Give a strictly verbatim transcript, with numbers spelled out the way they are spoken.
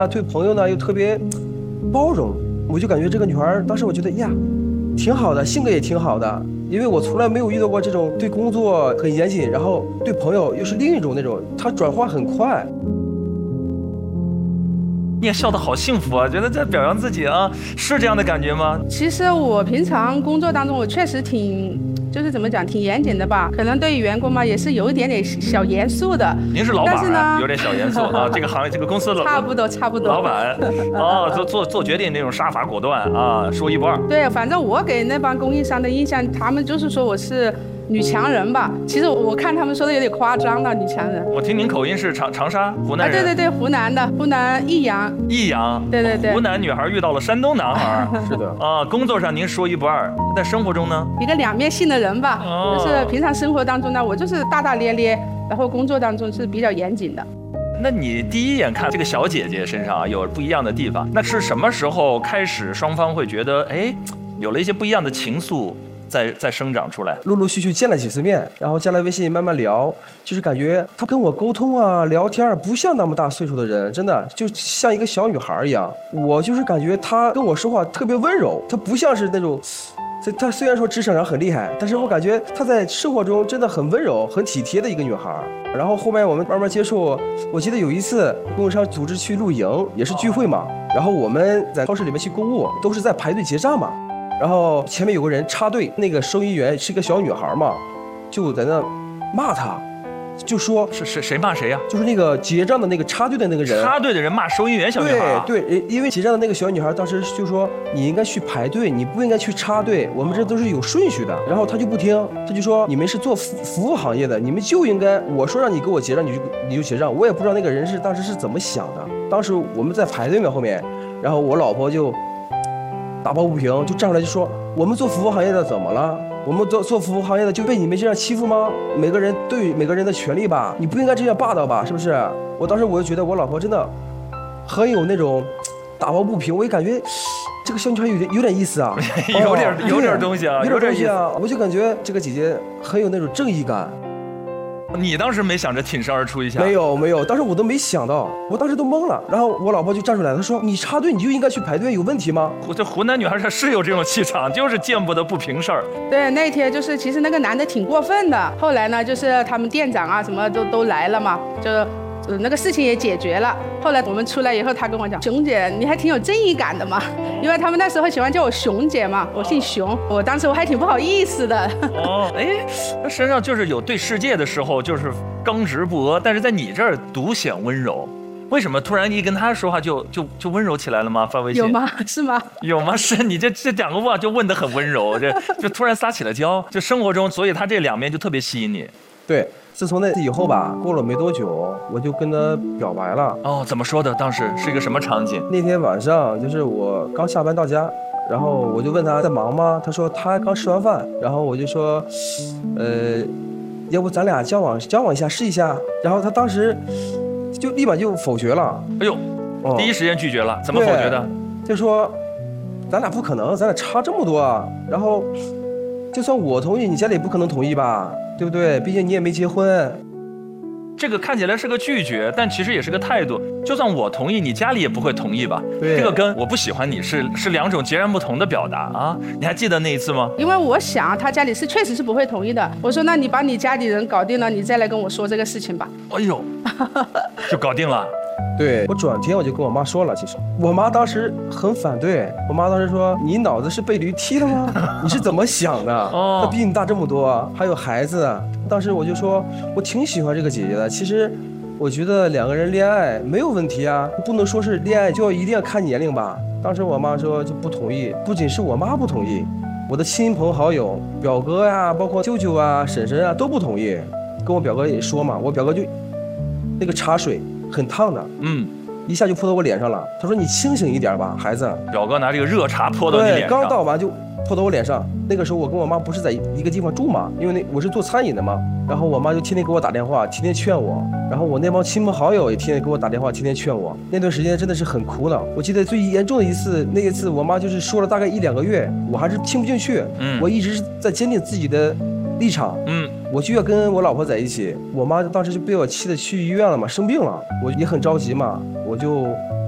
她对朋友呢又特别包容，我就感觉这个女孩当时我觉得呀，挺好的，性格也挺好的，因为我从来没有遇到过这种对工作很严谨，然后对朋友又是另一种那种，她转换很快。 你也笑得好幸福啊，觉得在表扬自己啊，是这样的感觉吗？ 其实我平常工作当中，我确实挺，就是怎么讲，挺严谨的吧。可能对于员工嘛，也是有一点点小严肃的。 您是老板， 但是呢， 有点小严肃啊。这个行业，这个公司的差不多，差不多。 老板哦，做做做决定那种杀伐果断啊，说一不二。 对，反正我给那帮供应商的印象，他们就是说我是女强人吧。其实我看他们说的有点夸张了，女强人。 我听您口音是长长沙湖南人。 啊，对对对，湖南的，湖南益阳。 益阳。 对对对。 湖南女孩遇到了山东男孩。 是的。 啊，工作上您说一不二，在生活中呢？ 一个两面性的人吧。哦。就是平常生活当中呢，我就是大大咧咧，然后工作当中是比较严谨的。 那你第一眼看这个小姐姐身上啊有不一样的地方，那是什么时候开始双方会觉得哎，有了一些不一样的情愫？在在生长出来， 陆陆续续见了几次面，然后加了微信慢慢聊，就是感觉他跟我沟通啊聊天不像那么大岁数的人，真的就像一个小女孩一样。我就是感觉他跟我说话特别温柔，他不像是那种，他虽然说职场上很厉害，但是我感觉他在生活中真的很温柔很体贴的一个女孩。然后后面我们慢慢接触，我记得有一次供应商组织去露营，也是聚会嘛，然后我们在超市里面去购物，都是在排队结账嘛。然后前面有个人插队，那个收银员是一个小女孩嘛，就在那骂他，就说是谁谁骂谁呀、啊？ 就是那个结账的那个插队的那个人， 插队的人骂收银员小女孩、啊。 对对，因为结账的那个小女孩当时就说你应该去排队，你不应该去插队，我们这都是有顺序的。然后他就不听，他就说你们是做服服务行业的，你们就应该我说让你给我结账你就你就结账。我也不知道那个人是当时是怎么想的。当时我们在排队嘛后面，然后我老婆就打抱不平，就站出来就说我们做服务行业的怎么了？我们做做服务行业的就被你们这样欺负吗？每个人对每个人的权利吧，你不应该这样霸道吧，是不是？我当时我就觉得我老婆真的很有那种打抱不平，我也感觉这个小女孩有点有点意思啊， 有点有点东西啊， 有点东西啊，我就感觉这个姐姐很有那种正义感。 你当时没想着挺身而出一下？ 没有没有，当时我都没想到，我当时都懵了。然后我老婆就站出来，她说：“你插队你就应该去排队，有问题吗？” 这湖南女孩她是有这种气场，就是见不得不平事儿。 对，那天就是其实那个男的挺过分的。后来呢，就是他们店长啊什么都都来了嘛，就。呃，那个事情也解决了。后来我们出来以后，他跟我讲：“熊姐，你还挺有正义感的嘛。”因为他们那时候喜欢叫我熊姐嘛，我姓熊。我当时我还挺不好意思的。 哦，哎，他身上就是有对世界的时候就是刚直不阿，但是在你这儿独显温柔。为什么突然一跟他说话就就就温柔起来了吗？发微信有吗？是吗？ 有吗？是你这这两个话就问得很温柔，这就突然撒起了娇。就生活中，所以他这两面就特别吸引你。 对。自从那次以后吧，过了没多久，我就跟他表白了。 哦，怎么说的？当时是一个什么场景？ 那天晚上就是我刚下班到家，然后我就问他在忙吗？他说他刚吃完饭。然后我就说，呃，要不咱俩交往交往一下试一下？然后他当时就立马就否决了。 哎呦，哦、第一时间拒绝了，怎么否决的？ 就说咱俩不可能，咱俩差这么多啊。然后就算我同意，你家里也不可能同意吧？对不对？毕竟你也没结婚。 这个看起来是个拒绝，但其实也是个态度。就算我同意，你家里也不会同意吧？ 对， 这个跟我不喜欢你是是两种截然不同的表达啊！你还记得那一次吗？ 因为我想他家里是确实是不会同意的。我说那你把你家里人搞定了，你再来跟我说这个事情吧。 哎呦，就搞定了。 对，我转天我就跟我妈说了，其实我妈当时很反对，我妈当时说你脑子是被驴踢了吗？你是怎么想的？哦，她比你大这么多，还有孩子。当时我就说我挺喜欢这个姐姐的，其实我觉得两个人恋爱没有问题啊，不能说是恋爱就要一定要看年龄吧。当时我妈说就不同意，不仅是我妈不同意，我的亲朋好友表哥呀、包括舅舅啊婶婶啊都不同意。跟我表哥也说嘛，我表哥就那个茶水很烫的，嗯，一下就泼到我脸上了。他说你清醒一点吧，孩子。 表哥拿这个热茶泼到你脸上， 对，刚倒完就泼到我脸上。那个时候我跟我妈不是在一个地方住嘛，因为那我是做餐饮的嘛，然后我妈就天天给我打电话，天天劝我，然后我那帮亲朋好友也天天给我打电话，天天劝我。那段时间真的是很苦恼。我记得最严重的一次，那一次我妈就是说了大概一两个月，我还是听不进去，嗯，我一直是在坚定自己的立场，嗯，我就要跟我老婆在一起。我妈当时就被我气得去医院了嘛，生病了，我也很着急嘛，我就